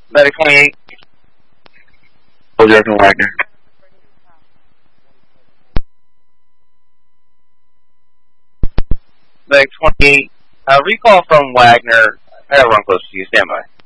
Medic 28. Soldier from Wagner. Medic 28. Recall from Wagner. I gotta run close to you. Stand by.